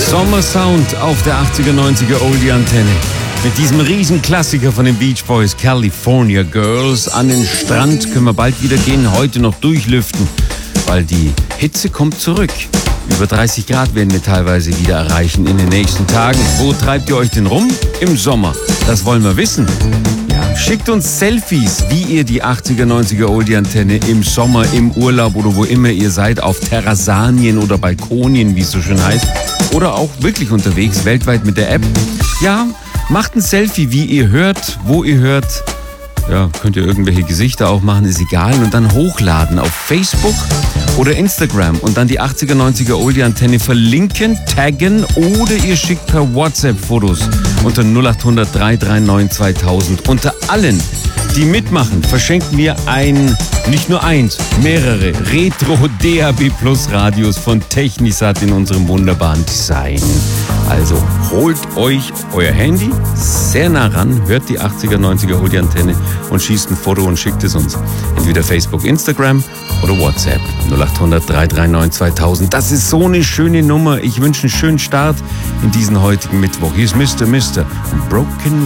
Sommersound auf der 80er, 90er Oldie-Antenne. Mit diesem riesen Klassiker von den Beach Boys, California Girls. An den Strand können wir bald wieder gehen, heute noch durchlüften, weil die Hitze kommt zurück. Über 30 Grad werden wir teilweise wieder erreichen in den nächsten Tagen. Wo treibt ihr euch denn rum? Im Sommer. Das wollen wir wissen. Ja, schickt uns Selfies, wie ihr die 80er, 90er Oldie-Antenne im Sommer, im Urlaub oder wo immer ihr seid, auf Terrassanien oder Balkonien, wie es so schön heißt. Oder auch wirklich unterwegs, weltweit mit der App. Ja, macht ein Selfie, wie ihr hört, wo ihr hört. Ja, könnt ihr irgendwelche Gesichter auch machen, ist egal. Und dann hochladen auf Facebook oder Instagram und dann die 80er, 90er Oldie-Antenne verlinken, taggen oder ihr schickt per WhatsApp Fotos unter 0800 339 2000. Unter allen, die mitmachen, verschenken wir nicht nur eins, mehrere Retro DAB Plus Radios von Technisat in unserem wunderbaren Design. Also holt euch euer Handy sehr nah ran, hört die 80er, 90er Oldie-Antenne und schießt ein Foto und schickt es uns. Entweder Facebook, Instagram oder WhatsApp 0800 339 2000. Das ist so eine schöne Nummer. Ich wünsche einen schönen Start in diesen heutigen Mittwoch. Hier ist Mr. und Broken